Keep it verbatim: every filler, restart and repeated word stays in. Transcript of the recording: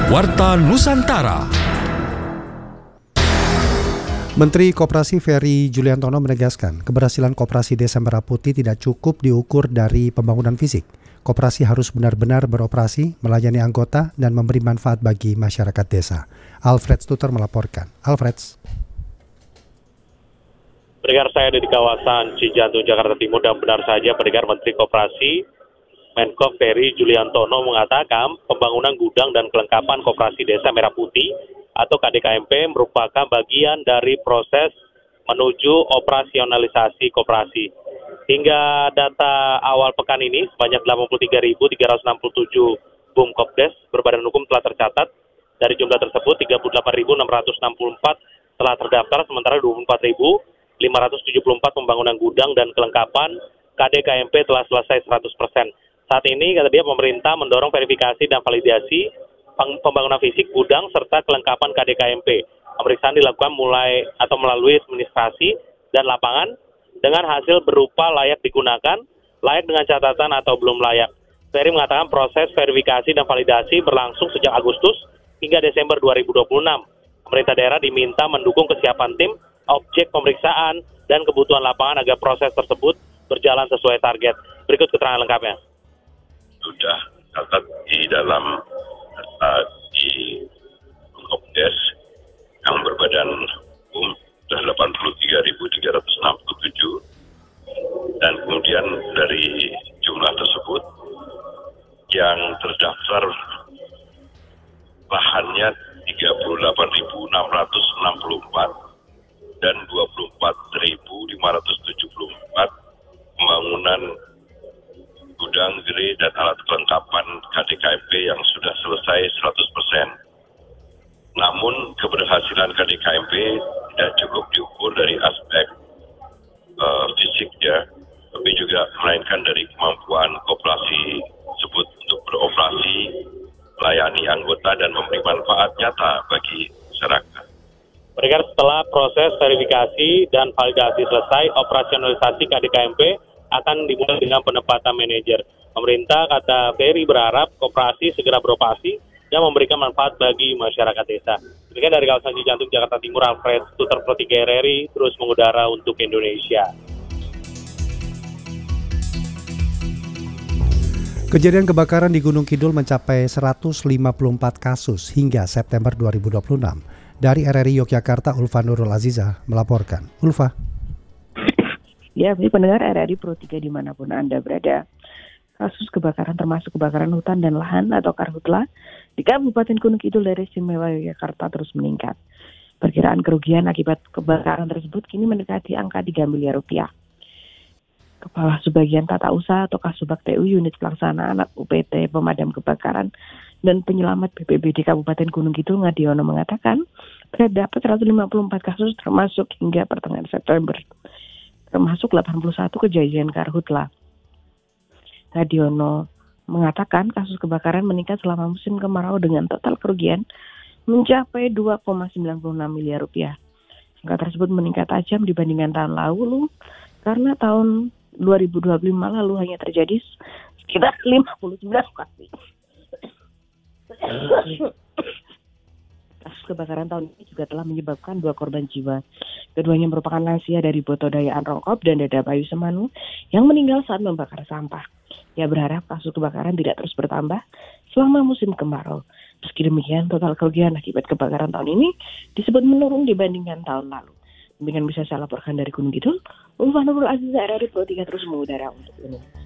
Warta Nusantara. Menteri Koperasi Ferry Juliantono menegaskan keberhasilan Koperasi Desa Merah Putih tidak cukup diukur dari pembangunan fisik. Koperasi harus benar-benar beroperasi, melayani anggota, dan memberi manfaat bagi masyarakat desa. Alfred Stuter melaporkan. Alfred. Pendengar, saya ada di kawasan Cijantung, Jakarta Timur, dan benar saja pendengar Menteri Koperasi Menko Ferry Juliantono mengatakan pembangunan gudang dan kelengkapan Koperasi Desa Merah Putih atau K D K M P merupakan bagian dari proses menuju operasionalisasi koperasi. Hingga data awal pekan ini, sebanyak delapan puluh tiga ribu tiga ratus enam puluh tujuh Bumkopdes berbadan hukum telah tercatat. Dari jumlah tersebut, tiga puluh delapan ribu enam ratus enam puluh empat telah terdaftar, sementara dua puluh empat ribu lima ratus tujuh puluh empat pembangunan gudang dan kelengkapan K D K M P telah selesai seratus persen. Saat ini, kata dia, pemerintah mendorong verifikasi dan validasi pembangunan fisik gudang serta kelengkapan K D K M P. Pemeriksaan dilakukan mulai atau melalui administrasi dan lapangan dengan hasil berupa layak digunakan, layak dengan catatan atau belum layak. Ferry mengatakan proses verifikasi dan validasi berlangsung sejak Agustus hingga Desember dua ribu dua puluh enam. Pemerintah daerah diminta mendukung kesiapan tim, objek pemeriksaan, dan kebutuhan lapangan agar proses tersebut berjalan sesuai target. Berikut keterangan lengkapnya. Sudah catat di dalam uh, di Bumkopdes yang berbadan hukum sudah delapan puluh tiga ribu tiga ratus enam puluh tujuh, dan kemudian dari jumlah tersebut yang terdaftar lahannya tiga puluh delapan ribu enam ratus enam puluh empat dan dua puluh empat ribu lima ratus tujuh puluh empat pembangunan gudang, gerai, dan alat kelengkapan K D K M P yang sudah selesai seratus persen. Namun keberhasilan K D K M P tidak cukup diukur dari aspek uh, fisiknya, tapi juga melainkan dari kemampuan koperasi tersebut untuk beroperasi, melayani anggota, dan memberi manfaat nyata bagi masyarakat. Mereka setelah proses verifikasi dan validasi selesai, operasionalisasi K D K M P akan dimulai dengan penempatan manajer. Pemerintah, kata Ferry, berharap koperasi segera beroperasi dan memberikan manfaat bagi masyarakat desa. Demikian dari kawasan Cijantung, Jakarta Timur, Alfred Stuter Pro tiga R R I terus mengudara untuk Indonesia. Kejadian kebakaran di Gunung Kidul mencapai seratus lima puluh empat kasus hingga September dua ribu dua puluh enam. Dari R R I Yogyakarta, Ulfa Nurul Aziza melaporkan. Ulfa. Ya, bagi pendengar R R I Pro tiga dimanapun Anda berada, kasus kebakaran termasuk kebakaran hutan dan lahan atau karhutla di Kabupaten Gunung Kidul Daerah Istimewa Yogyakarta terus meningkat. Perkiraan kerugian akibat kebakaran tersebut kini mendekati angka tiga miliar rupiah. Kepala Subbagian Tata Usaha atau Kasubag T U Unit Pelaksanaan U P T Pemadam Kebakaran dan Penyelamat B P B D Kabupaten Gunung Kidul Ngadiono mengatakan terdapat seratus lima puluh empat kasus termasuk hingga pertengahan September, termasuk delapan puluh satu kejadian karhutla. Ngadiono mengatakan kasus kebakaran meningkat selama musim kemarau dengan total kerugian mencapai dua koma sembilan enam miliar rupiah. Angka tersebut meningkat tajam dibandingkan tahun lalu karena tahun dua ribu dua puluh lima lalu hanya terjadi sekitar lima puluh sembilan kali. Kasus kebakaran tahun ini juga telah menyebabkan dua korban jiwa. Keduanya merupakan lansia dari Boto Dayaan Rongkop dan Dada Bayu Semanu yang meninggal saat membakar sampah. Ia berharap kasus kebakaran tidak terus bertambah selama musim kemarau. Meski demikian, total kerugian akibat kebakaran tahun ini disebut menurun dibandingkan tahun lalu. Demikian bisa saya laporkan dari Gunung Kidul. Ulfa Nurul Aziza R R I Pro tiga terus mengudara untuk ini.